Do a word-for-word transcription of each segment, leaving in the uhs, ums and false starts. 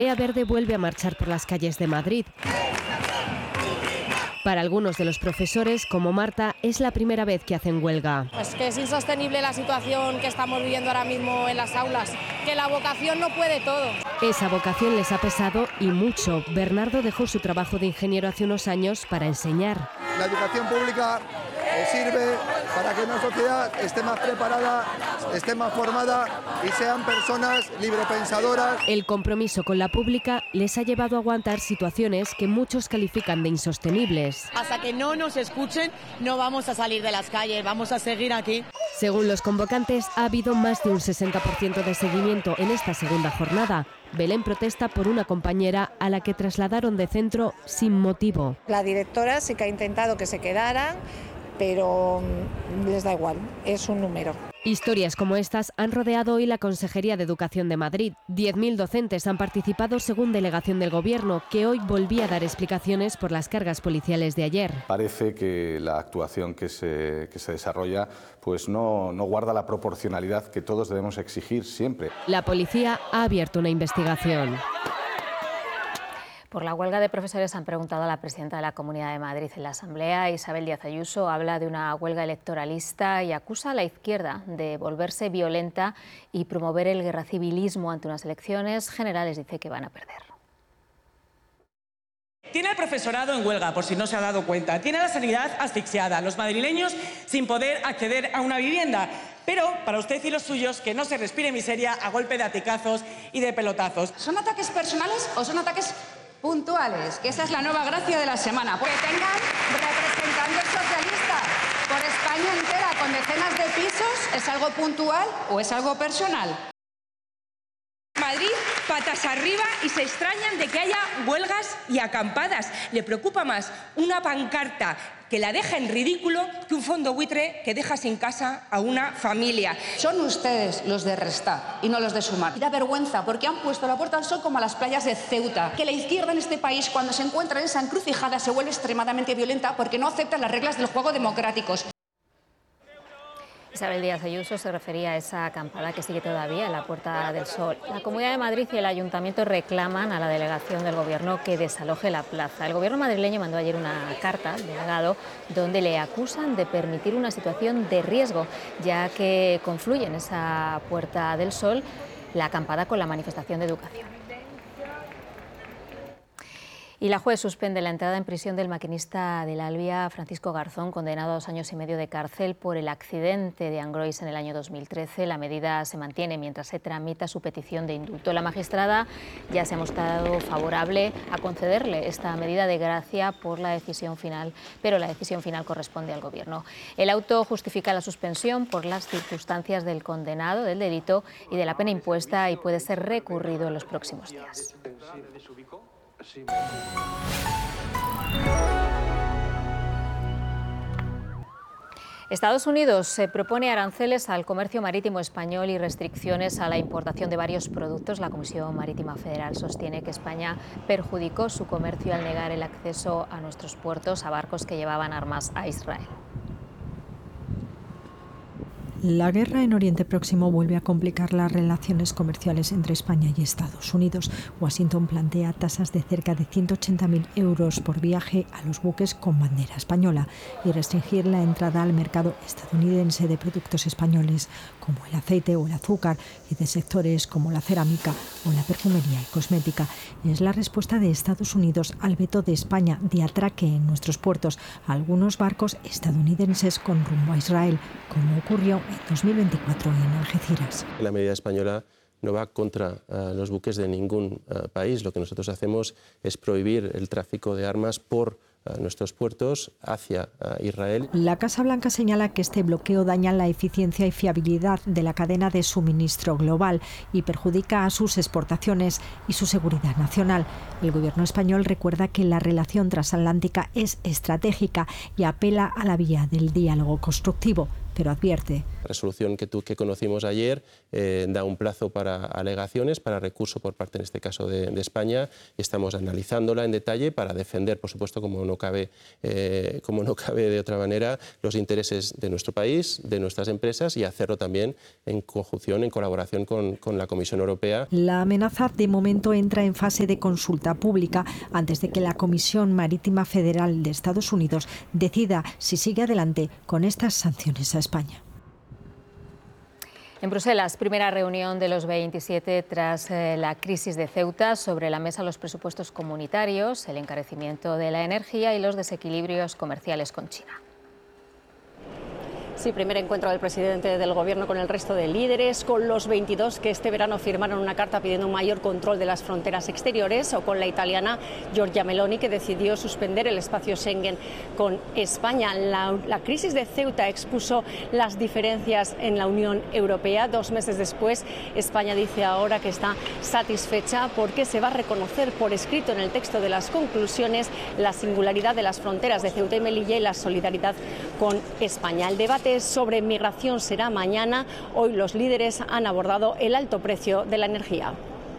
Marea Verde vuelve a marchar por las calles de Madrid. Para algunos de los profesores, como Marta, es la primera vez que hacen huelga. Pues que es insostenible la situación que estamos viviendo ahora mismo en las aulas, que la vocación no puede todo. Esa vocación les ha pesado y mucho. Bernardo dejó su trabajo de ingeniero hace unos años para enseñar. La educación pública eh, sirve para que una sociedad esté más preparada, esté más formada y sean personas librepensadoras. El compromiso con la pública les ha llevado a aguantar situaciones que muchos califican de insostenibles. Hasta que no nos escuchen, no vamos a salir de las calles, vamos a seguir aquí. Según los convocantes, ha habido más de un sesenta por ciento de seguimiento en esta segunda jornada. Belén protesta por una compañera a la que trasladaron de centro sin motivo. La directora sí que ha intentado que se quedaran, pero les da igual, es un número. Historias como estas han rodeado hoy la Consejería de Educación de Madrid. diez mil docentes han participado según delegación del Gobierno, que hoy volvía a dar explicaciones por las cargas policiales de ayer. Parece que la actuación que se, que se desarrolla pues no, no guarda la proporcionalidad que todos debemos exigir siempre. La policía ha abierto una investigación. Por la huelga de profesores han preguntado a la presidenta de la Comunidad de Madrid en la Asamblea. Isabel Díaz Ayuso habla de una huelga electoralista y acusa a la izquierda de volverse violenta y promover el guerracivilismo ante unas elecciones generales. Dice que van a perder. Tiene al profesorado en huelga, por si no se ha dado cuenta. Tiene a la sanidad asfixiada, los madrileños sin poder acceder a una vivienda. Pero para usted y los suyos, que no se respire miseria a golpe de aticazos y de pelotazos. ¿Son ataques personales o son ataques puntuales? Que esa es la nueva gracia de la semana. Que tengan representantes socialistas por España entera con decenas de pisos, ¿es algo puntual o es algo personal? Madrid, patas arriba, y se extrañan de que haya huelgas y acampadas. Le preocupa más una pancarta que la deja en ridículo que un fondo buitre que deja sin casa a una familia. Son ustedes los de restar y no los de sumar. Y da vergüenza porque han puesto la Puerta del Sol como a las playas de Ceuta. Que la izquierda en este país, cuando se encuentra en esa encrucijada, se vuelve extremadamente violenta porque no acepta las reglas del juego democráticos. Isabel Díaz Ayuso se refería a esa acampada que sigue todavía en la Puerta del Sol. La Comunidad de Madrid y el Ayuntamiento reclaman a la delegación del Gobierno que desaloje la plaza. El Gobierno madrileño mandó ayer una carta al delegado donde le acusan de permitir una situación de riesgo, ya que confluye en esa Puerta del Sol la acampada con la manifestación de educación. Y la juez suspende la entrada en prisión del maquinista del Alvia, Francisco Garzón, condenado a dos años y medio de cárcel por el accidente de Angrois en el año dos mil trece. La medida se mantiene mientras se tramita su petición de indulto. La magistrada ya se ha mostrado favorable a concederle esta medida de gracia por la decisión final, pero la decisión final corresponde al Gobierno. El auto justifica la suspensión por las circunstancias del condenado, del delito y de la pena impuesta, y puede ser recurrido en los próximos días. Estados Unidos se propone aranceles al comercio marítimo español y restricciones a la importación de varios productos. La Comisión Marítima Federal sostiene que España perjudicó su comercio al negar el acceso a nuestros puertos a barcos que llevaban armas a Israel. La guerra en Oriente Próximo vuelve a complicar las relaciones comerciales entre España y Estados Unidos. Washington plantea tasas de cerca de ciento ochenta mil euros por viaje a los buques con bandera española y restringir la entrada al mercado estadounidense de productos españoles como el aceite o el azúcar y de sectores como la cerámica o la perfumería y cosmética. Es la respuesta de Estados Unidos al veto de España de atraque en nuestros puertos a algunos barcos estadounidenses con rumbo a Israel, como ocurrió en dos mil veinticuatro en Algeciras. La medida española no va contra uh, los buques de ningún uh, país. Lo que nosotros hacemos es prohibir el tráfico de armas por uh, nuestros puertos hacia uh, Israel. La Casa Blanca señala que este bloqueo daña la eficiencia y fiabilidad de la cadena de suministro global y perjudica a sus exportaciones y su seguridad nacional. El gobierno español recuerda que la relación transatlántica es estratégica y apela a la vía del diálogo constructivo, pero advierte. La resolución que, tu, que conocimos ayer eh, da un plazo para alegaciones, para recurso por parte, en este caso, de, de España, y estamos analizándola en detalle para defender, por supuesto, como no cabe, eh, como no cabe de otra manera, los intereses de nuestro país, de nuestras empresas, y hacerlo también en conjunción, en colaboración con, con la Comisión Europea. La amenaza de momento entra en fase de consulta pública antes de que la Comisión Marítima Federal de Estados Unidos decida si sigue adelante con estas sanciones a España. En Bruselas, primera reunión de los veintisiete tras eh, la crisis de Ceuta. Sobre la mesa los presupuestos comunitarios, el encarecimiento de la energía y los desequilibrios comerciales con China. Sí, primer encuentro del presidente del Gobierno con el resto de líderes, con los veintidós que este verano firmaron una carta pidiendo un mayor control de las fronteras exteriores, o con la italiana Giorgia Meloni, que decidió suspender el espacio Schengen con España. La, la crisis de Ceuta expuso las diferencias en la Unión Europea. Dos meses después, España dice ahora que está satisfecha porque se va a reconocer por escrito en el texto de las conclusiones la singularidad de las fronteras de Ceuta y Melilla y la solidaridad con España. El debate sobre migración será mañana. Hoy los líderes han abordado el alto precio de la energía.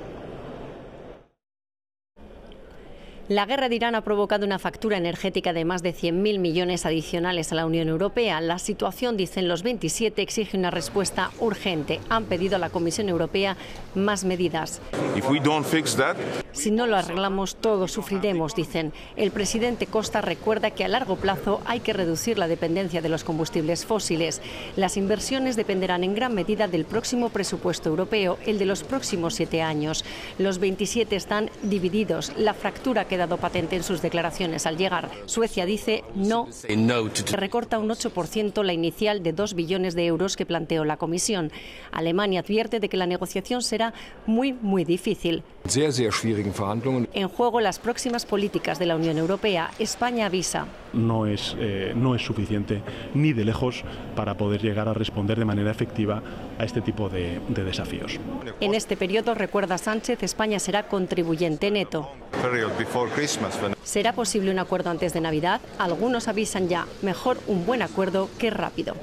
La guerra de Irán ha provocado una factura energética de más de cien mil millones adicionales a la Unión Europea. La situación, dicen los veintisiete, exige una respuesta urgente. Han pedido a la Comisión Europea más medidas. Si no lo arreglamos, todos sufriremos, dicen. El presidente Costa recuerda que a largo plazo hay que reducir la dependencia de los combustibles fósiles. Las inversiones dependerán en gran medida del próximo presupuesto europeo, el de los próximos siete años. Los veintisiete están divididos. La fractura queda dado patente en sus declaraciones al llegar. Suecia dice no, que recorta un ocho por ciento la inicial de dos billones de euros que planteó la Comisión. Alemania advierte de que la negociación será muy, muy difícil. En juego las próximas políticas de la Unión Europea. España avisa. No es, eh, no es suficiente ni de lejos para poder llegar a responder de manera efectiva a este tipo de, de desafíos. En este periodo, recuerda Sánchez, España será contribuyente neto. ¿Será posible un acuerdo antes de Navidad? Algunos avisan ya, mejor un buen acuerdo que rápido.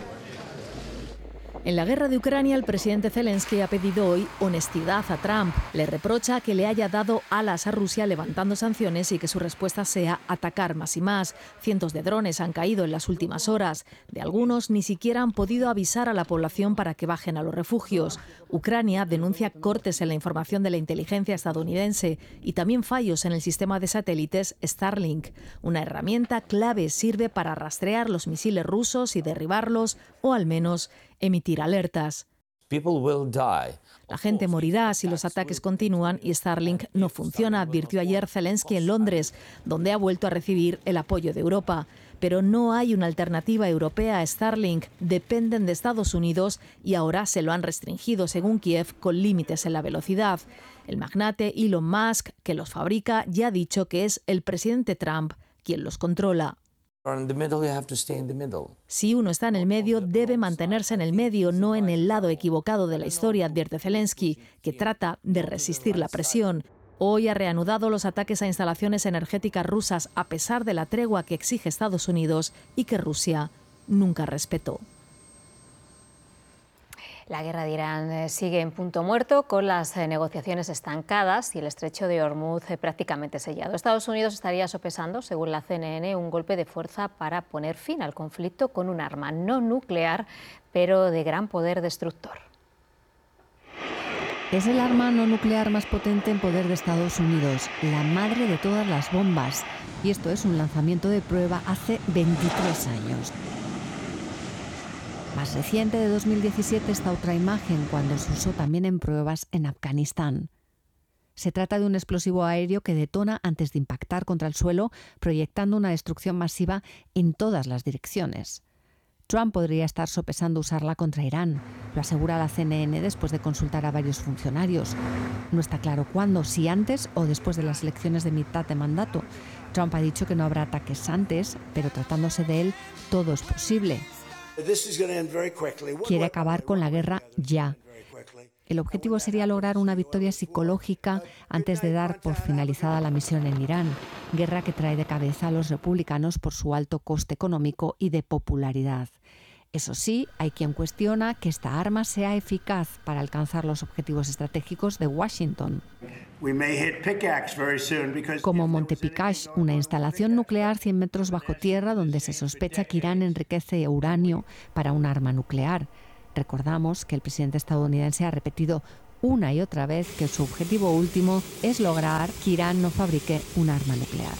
En la guerra de Ucrania, el presidente Zelensky ha pedido hoy honestidad a Trump. Le reprocha que le haya dado alas a Rusia levantando sanciones y que su respuesta sea atacar más y más. Cientos de drones han caído en las últimas horas. De algunos ni siquiera han podido avisar a la población para que bajen a los refugios. Ucrania denuncia cortes en la información de la inteligencia estadounidense y también fallos en el sistema de satélites Starlink. Una herramienta clave sirve para rastrear los misiles rusos y derribarlos, o al menos emitir alertas. La gente morirá si los ataques continúan y Starlink no funciona, advirtió ayer Zelensky en Londres, donde ha vuelto a recibir el apoyo de Europa. Pero no hay una alternativa europea a Starlink, dependen de Estados Unidos y ahora se lo han restringido, según Kiev, con límites en la velocidad. El magnate Elon Musk, que los fabrica, ya ha dicho que es el presidente Trump quien los controla. Si uno está en el medio, debe mantenerse en el medio, no en el lado equivocado de la historia, advierte Zelensky, que trata de resistir la presión. Hoy ha reanudado los ataques a instalaciones energéticas rusas a pesar de la tregua que exige Estados Unidos y que Rusia nunca respetó. La guerra de Irán sigue en punto muerto, con las negociaciones estancadas y el estrecho de Hormuz prácticamente sellado. Estados Unidos estaría sopesando, según la C N N, un golpe de fuerza para poner fin al conflicto con un arma no nuclear, pero de gran poder destructor. Es el arma no nuclear más potente en poder de Estados Unidos, la madre de todas las bombas. Y esto es un lanzamiento de prueba hace veintitrés años. Más reciente, de dos mil diecisiete, está otra imagen, cuando se usó también en pruebas en Afganistán. Se trata de un explosivo aéreo que detona antes de impactar contra el suelo, proyectando una destrucción masiva en todas las direcciones. Trump podría estar sopesando usarla contra Irán, lo asegura la C N N después de consultar a varios funcionarios. No está claro cuándo, si antes o después de las elecciones de mitad de mandato. Trump ha dicho que no habrá ataques antes, pero tratándose de él, todo es posible. Quiere acabar con la guerra ya. El objetivo sería lograr una victoria psicológica antes de dar por finalizada la misión en Irán, guerra que trae de cabeza a los republicanos por su alto coste económico y de popularidad. Eso sí, hay quien cuestiona que esta arma sea eficaz para alcanzar los objetivos estratégicos de Washington. Como Montepicage, una instalación nuclear cien metros bajo tierra donde se sospecha que Irán enriquece uranio para un arma nuclear. Recordamos que el presidente estadounidense ha repetido una y otra vez que su objetivo último es lograr que Irán no fabrique un arma nuclear.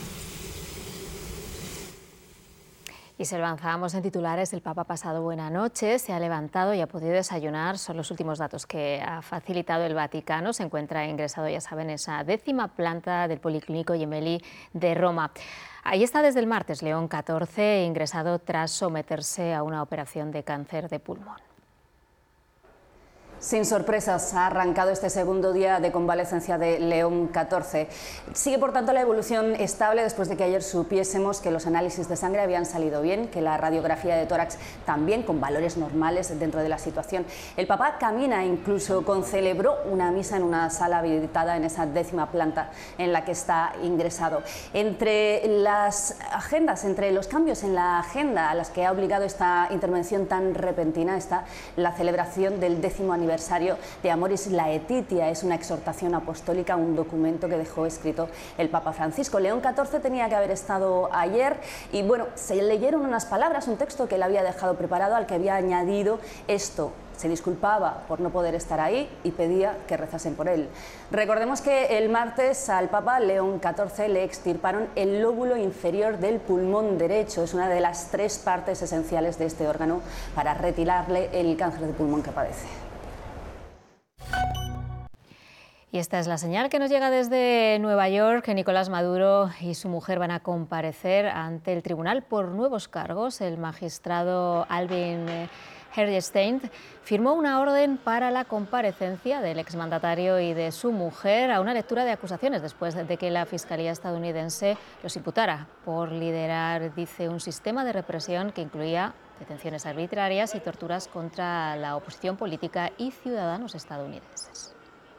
Y se lo avanzábamos en titulares, el Papa ha pasado buena noche, se ha levantado y ha podido desayunar. Son los últimos datos que ha facilitado el Vaticano. Se encuentra ingresado, ya saben, en esa décima planta del Policlínico Gemelli de Roma. Ahí está desde el martes León catorce, ingresado tras someterse a una operación de cáncer de pulmón. Sin sorpresas, ha arrancado este segundo día de convalecencia de León catorce. Sigue, por tanto, la evolución estable después de que ayer supiésemos que los análisis de sangre habían salido bien, que la radiografía de tórax también con valores normales dentro de la situación. El Papa camina, incluso concelebró una misa en una sala habilitada en esa décima planta en la que está ingresado. Entre las agendas, entre los cambios en la agenda a las que ha obligado esta intervención tan repentina está la celebración del décimo aniversario aniversario de Amoris Laetitia. Es una exhortación apostólica, un documento que dejó escrito el Papa Francisco. León catorce tenía que haber estado ayer y bueno, se leyeron unas palabras, un texto que él había dejado preparado al que había añadido esto. Se disculpaba por no poder estar ahí y pedía que rezasen por él. Recordemos que el martes al Papa León catorce le extirparon el lóbulo inferior del pulmón derecho. Es una de las tres partes esenciales de este órgano para retirarle el cáncer de pulmón que padece. Y esta es la señal que nos llega desde Nueva York, que Nicolás Maduro y su mujer van a comparecer ante el tribunal por nuevos cargos. El magistrado Alvin Herrstein firmó una orden para la comparecencia del exmandatario y de su mujer a una lectura de acusaciones después de que la Fiscalía estadounidense los imputara por liderar, dice, un sistema de represión que incluía detenciones arbitrarias y torturas contra la oposición política y ciudadanos estadounidenses.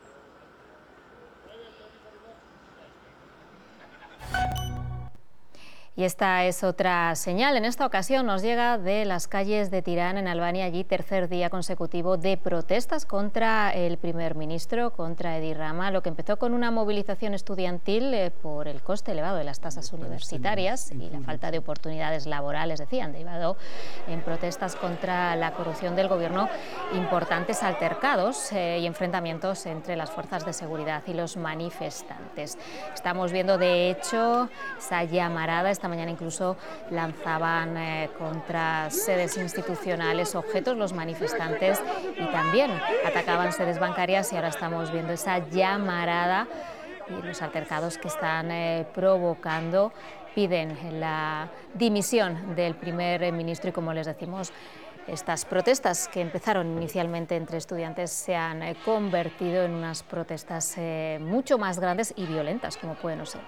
Y esta es otra señal. En esta ocasión nos llega de las calles de Tirán, en Albania, allí tercer día consecutivo de protestas contra el primer ministro, contra Edi Rama, lo que empezó con una movilización estudiantil eh, por el coste elevado de las tasas universitarias y la falta de oportunidades laborales, decían, derivado en protestas contra la corrupción del gobierno, importantes altercados eh, y enfrentamientos entre las fuerzas de seguridad y los manifestantes. Estamos viendo, de hecho, esa llamarada. Esta mañana incluso lanzaban eh, contra sedes institucionales objetos los manifestantes y también atacaban sedes bancarias, y ahora estamos viendo esa llamarada y los altercados que están eh, provocando. Piden la dimisión del primer ministro y, como les decimos, estas protestas que empezaron inicialmente entre estudiantes se han eh, convertido en unas protestas eh, mucho más grandes y violentas, como pueden observar.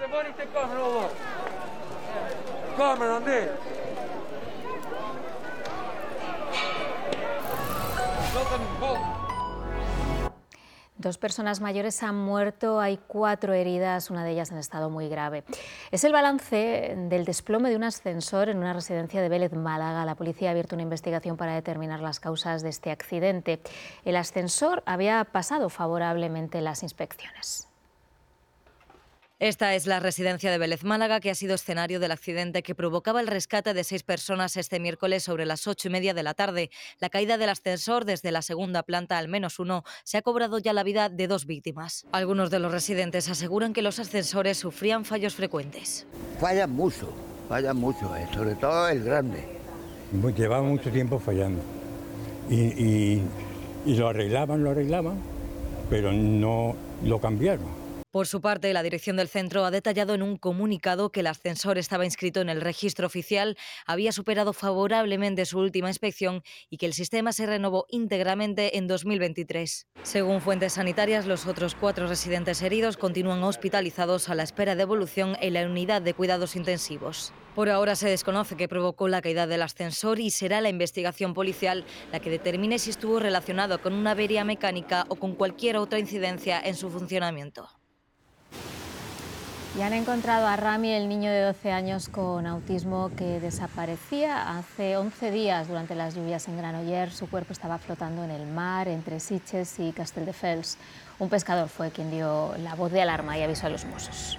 Dos personas mayores han muerto, hay cuatro heridas, una de ellas en estado muy grave. Es el balance del desplome de un ascensor en una residencia de Vélez, Málaga. La policía ha abierto una investigación para determinar las causas de este accidente. El ascensor había pasado favorablemente las inspecciones. Esta es la residencia de Vélez, Málaga, que ha sido escenario del accidente que provocaba el rescate de seis personas este miércoles sobre las ocho y media de la tarde. La caída del ascensor desde la segunda planta, al menos uno, se ha cobrado ya la vida de dos víctimas. Algunos de los residentes aseguran que los ascensores sufrían fallos frecuentes. Fallan mucho, fallan mucho, eh, sobre todo el grande. Llevaba mucho tiempo fallando y, y, y lo arreglaban, lo arreglaban, pero no lo cambiaron. Por su parte, la dirección del centro ha detallado en un comunicado que el ascensor estaba inscrito en el registro oficial, había superado favorablemente su última inspección y que el sistema se renovó íntegramente en dos mil veintitrés. Según fuentes sanitarias, los otros cuatro residentes heridos continúan hospitalizados a la espera de evolución en la unidad de cuidados intensivos. Por ahora se desconoce qué provocó la caída del ascensor y será la investigación policial la que determine si estuvo relacionado con una avería mecánica o con cualquier otra incidencia en su funcionamiento. Y han encontrado a Rami, el niño de doce años con autismo que desaparecía hace once días durante las lluvias en Granollers. Su cuerpo estaba flotando en el mar entre Sitges y Castelldefels. Un pescador fue quien dio la voz de alarma y avisó a los Mossos.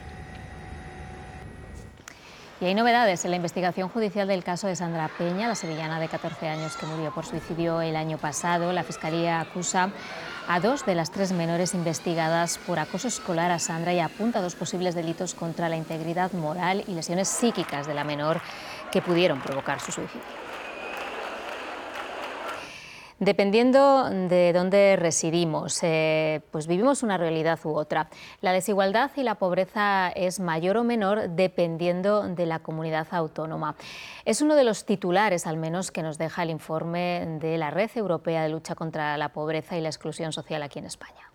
Y hay novedades en la investigación judicial del caso de Sandra Peña, la sevillana de catorce años que murió por suicidio el año pasado. La Fiscalía acusa a dos de las tres menores investigadas por acoso escolar a Sandra y apunta a dos posibles delitos contra la integridad moral y lesiones psíquicas de la menor que pudieron provocar su suicidio. Dependiendo de dónde residimos, eh, pues vivimos una realidad u otra. La desigualdad y la pobreza es mayor o menor dependiendo de la comunidad autónoma. Es uno de los titulares, al menos, que nos deja el informe de la Red Europea de Lucha contra la Pobreza y la Exclusión Social aquí en España.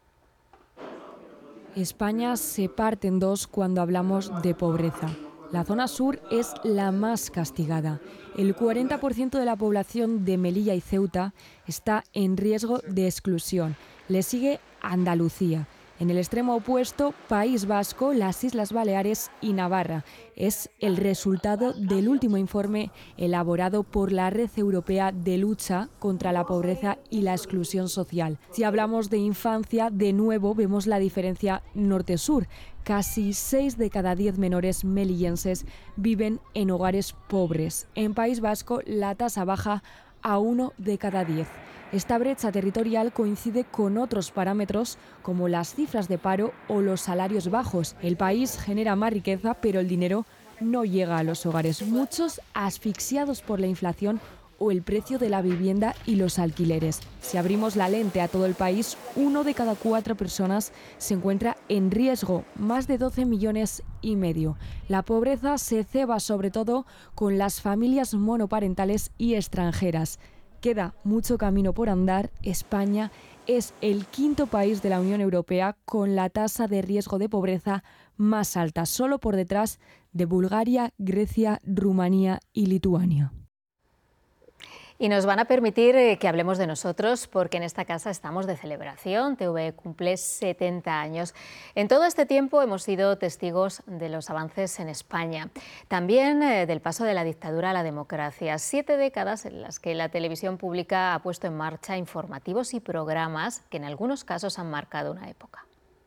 España se parte en dos cuando hablamos de pobreza. La zona sur es la más castigada. El cuarenta por ciento de la población de Melilla y Ceuta está en riesgo de exclusión. Le sigue Andalucía. En el extremo opuesto, País Vasco, las Islas Baleares y Navarra. Es el resultado del último informe elaborado por la Red Europea de Lucha contra la Pobreza y la Exclusión Social. Si hablamos de infancia, de nuevo vemos la diferencia norte-sur. Casi seis de cada diez menores melillenses viven en hogares pobres. En País Vasco, la tasa baja a uno de cada diez. Esta brecha territorial coincide con otros parámetros como las cifras de paro o los salarios bajos. El país genera más riqueza, pero el dinero no llega a los hogares. Muchos asfixiados por la inflación o el precio de la vivienda y los alquileres. Si abrimos la lente a todo el país, uno de cada cuatro personas se encuentra en riesgo, más de doce millones y medio. La pobreza se ceba sobre todo con las familias monoparentales y extranjeras. Queda mucho camino por andar. España es el quinto país de la Unión Europea con la tasa de riesgo de pobreza más alta, solo por detrás de Bulgaria, Grecia, Rumanía y Lituania. Y nos van a permitir que hablemos de nosotros porque en esta casa estamos de celebración. T V E cumple setenta años. En todo este tiempo hemos sido testigos de los avances en España, también eh, del paso de la dictadura a la democracia. Siete décadas en las que la televisión pública ha puesto en marcha informativos y programas que en algunos casos han marcado una época.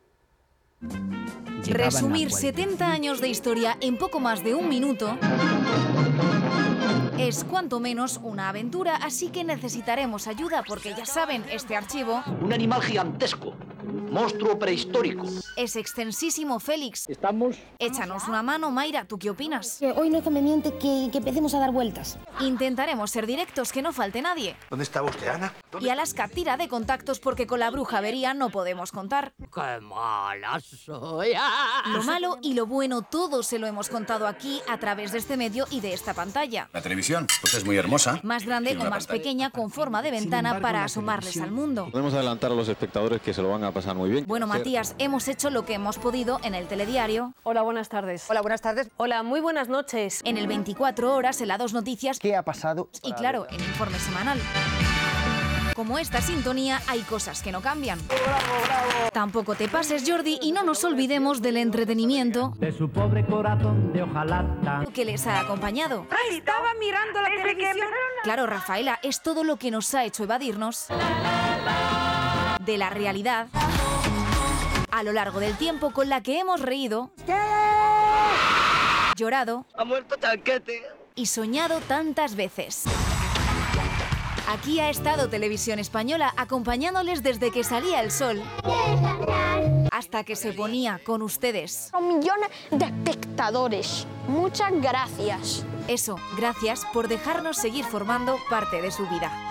Resumir setenta años de historia en poco más de un minuto es cuanto menos una aventura, así que necesitaremos ayuda porque ya saben, este archivo... Un animal gigantesco, monstruo prehistórico. Es extensísimo, Félix. ¿Estamos? Échanos una mano, Mayra, ¿tú qué opinas? Que hoy no es conveniente que, que empecemos a dar vueltas. Intentaremos ser directos, que no falte nadie. ¿Dónde está usted, Ana? Y Alaska tira de contactos porque con la bruja avería no podemos contar. ¡Qué mala soy! Lo malo y lo bueno todo se lo hemos contado aquí a través de este medio y de esta pantalla. La televisión, pues es muy hermosa. Más grande o más pequeña con forma de ventana embargo, para asomarles al mundo. Podemos adelantar a los espectadores que se lo van a pasar muy bien. Bueno, Matías, hemos hecho lo que hemos podido en el telediario. Hola, buenas tardes. Hola, buenas tardes. Hola, muy buenas noches. En el veinticuatro horas, en la Dos Noticias. ¿Qué ha pasado? Y claro, en Informe Semanal. Como esta sintonía, hay cosas que no cambian. ¡Bravo, bravo! Tampoco te pases, Jordi, y no nos olvidemos del entretenimiento de su pobre corazón de hojalata que les ha acompañado. ¡Ay, estaba mirando la televisión! Claro, Rafaela, es todo lo que nos ha hecho evadirnos de la realidad a lo largo del tiempo, con la que hemos reído, llorado, ha muerto Chanquete y soñado tantas veces. Aquí ha estado Televisión Española acompañándoles desde que salía el sol hasta que se ponía con ustedes. Un millón de espectadores. Muchas gracias. Eso, gracias por dejarnos seguir formando parte de su vida.